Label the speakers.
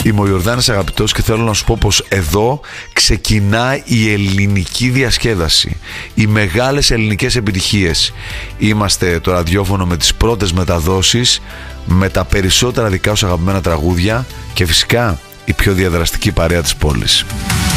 Speaker 1: Είμαι ο Ιορδάνης Αγαπητός και θέλω να σου πω πως εδώ ξεκινάει η ελληνική διασκέδαση. Οι μεγάλες ελληνικές επιτυχίες. Είμαστε το ραδιόφωνο με τις πρώτες μεταδόσεις, με τα περισσότερα δικά σου αγαπημένα τραγούδια και φυσικά η πιο διαδραστική παρέα της πόλης.